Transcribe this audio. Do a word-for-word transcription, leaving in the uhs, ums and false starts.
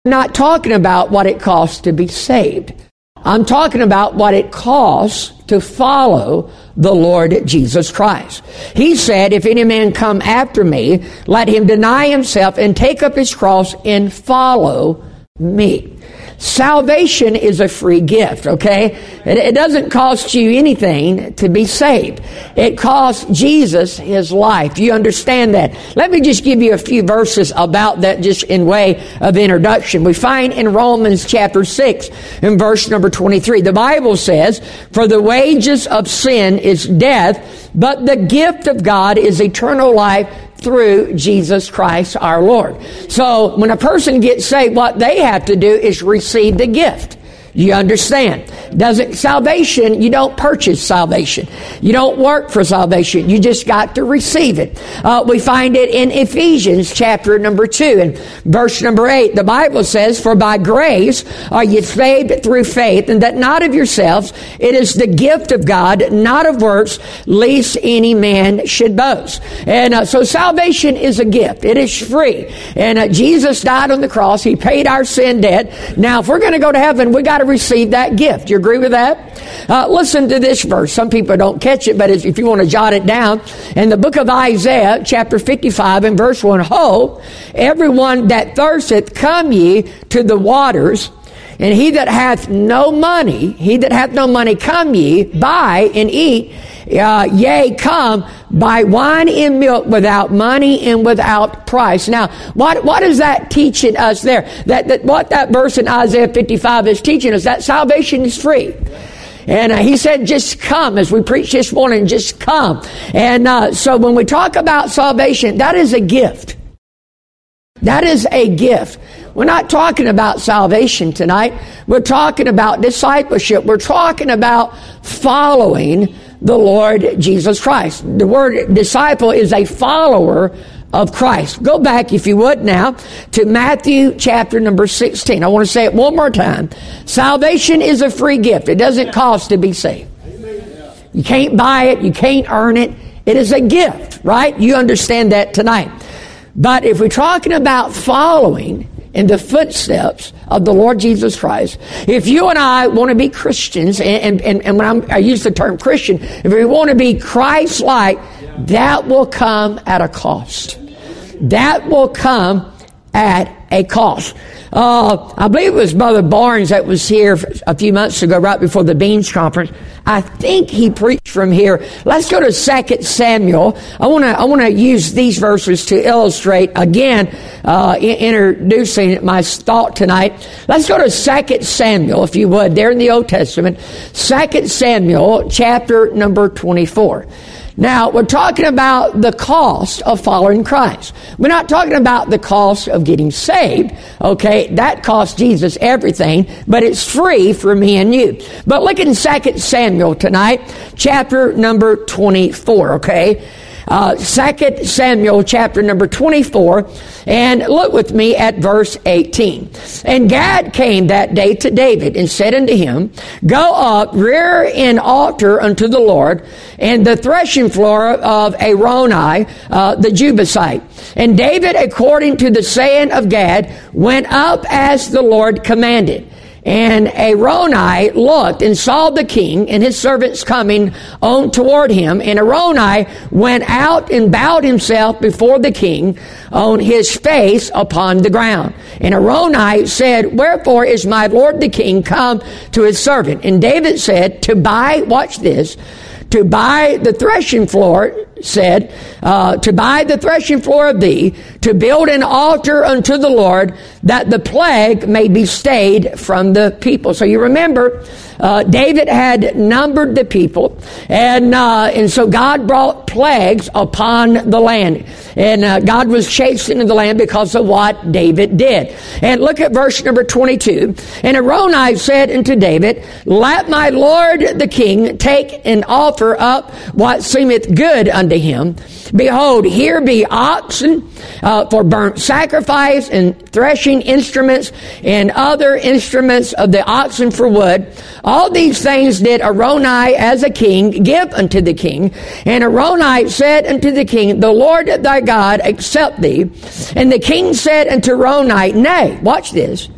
not talking about what it costs to be saved. I'm talking about what it costs to follow the Lord Jesus Christ. He said, if any man come after me, let him deny himself and take up his cross and follow me. Salvation is a free gift, okay? It, it doesn't cost you anything to be saved. It costs Jesus his life. You understand that? Let me just give you a few verses about that just in way of introduction. We find in Romans chapter six in verse number twenty-three, the Bible says, for the wages of sin is death, but the gift of God is eternal life through Jesus Christ our Lord. So when a person gets saved, what they have to do is receive the gift. You understand? Doesn't salvation, you don't purchase salvation. You don't work for salvation. You just got to receive it. Uh, we find it in Ephesians chapter number two and verse number eight. The Bible says, for by grace are you saved through faith, and that not of yourselves. It is the gift of God, not of works, lest any man should boast. And uh, so salvation is a gift. It is free. And uh, Jesus died on the cross. He paid our sin debt. Now, if we're going to go to heaven, we got to receive that gift. You agree with that? Uh, listen to this verse. Some people don't catch it, but if you want to jot it down, in the book of Isaiah, chapter fifty-five and verse one, ho, everyone that thirsteth, come ye to the waters, and he that hath no money, he that hath no money, come ye, buy and eat. Uh, yea, come, buy wine and milk without money and without price. Now, what what is that teaching us there? That, that what that verse in Isaiah fifty-five is teaching us, that salvation is free. And uh, he said, just come, as we preached this morning, just come. And uh, so when we talk about salvation, that is a gift. That is a gift. We're not talking about salvation tonight. We're talking about discipleship. We're talking about following the Lord Jesus Christ. The word disciple is a follower of Christ. Go back, if you would now, to Matthew chapter number sixteen. I want to say it one more time. Salvation is a free gift. It doesn't cost to be saved. You can't buy it. You can't earn it. It is a gift, right? You understand that tonight. But if we're talking about following in the footsteps of the Lord Jesus Christ, if you and I want to be Christians, and, and, and when I'm, I use the term Christian, if we want to be Christ-like, that will come at a cost. That will come at a cost. Uh, I believe it was Brother Barnes that was here a few months ago, right before the Beans Conference. I think he preached from here. Let's go to Second Samuel. I want to I want to use these verses to illustrate again, uh, in, introducing my thought tonight. Let's go to Second Samuel, if you would, there in the Old Testament. Second Samuel, chapter number twenty-four. Now, we're talking about the cost of following Christ. We're not talking about the cost of getting saved, okay? That costs Jesus everything, but it's free for me and you. But look in Second Samuel tonight, chapter number twenty-four, okay? Uh, Second Samuel chapter number twenty-four, and look with me at verse eighteen. And Gad came that day to David and said unto him, go up, rear an altar unto the Lord, and the threshing floor of Araunah, uh, the Jebusite. And David, according to the saying of Gad, went up as the Lord commanded. And Araunah looked and saw the king and his servants coming on toward him. And Araunah went out and bowed himself before the king on his face upon the ground. And Araunah said, wherefore is my lord the king come to his servant? And David said, to buy, watch this, to buy the threshing floor, said, uh, to buy the threshing floor of thee, to build an altar unto the Lord, that the plague may be stayed from the people. So you remember, uh, David had numbered the people, and uh, and so God brought plagues upon the land. And uh, God was chastening the land because of what David did. And look at verse number twenty-two. And Araunah said unto David, let my lord the king take and offer up what seemeth good unto him. Behold, here be oxen uh, for burnt sacrifice, and threshing instruments, and other instruments of the oxen for wood. All these things did Araunah as a king give unto the king. And Araunah said unto the king, the Lord thy God accept thee. And the king said unto Araunah, nay, watch this,